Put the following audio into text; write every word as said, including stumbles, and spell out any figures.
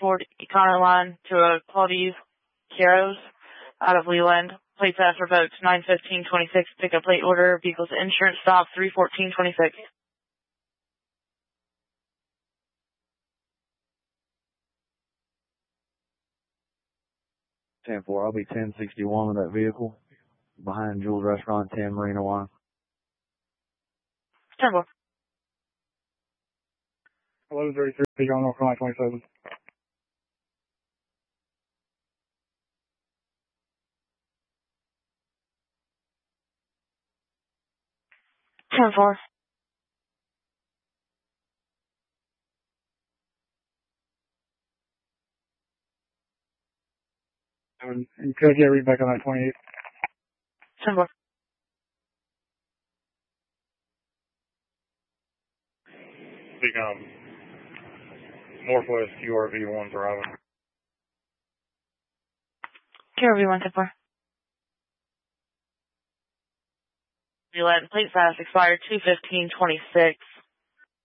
Ford Econoline to a Claudius Caros out of Leland. Plates as revoked nine fifteen twenty-six. Pick up plate order. Vehicle's insurance stop three fourteen twenty-six. ten four, I'll be ten sixty-one with that vehicle. Behind Jules Restaurant, ten Marina One. ten four. eleven thirty-three, going North Carolina twenty-seven. ten four. And you could get read back on that twenty-eight. ten four. Become Northwest U R V one driving. Q R V one ten four. Leland, plate status expired two fifteen twenty-six.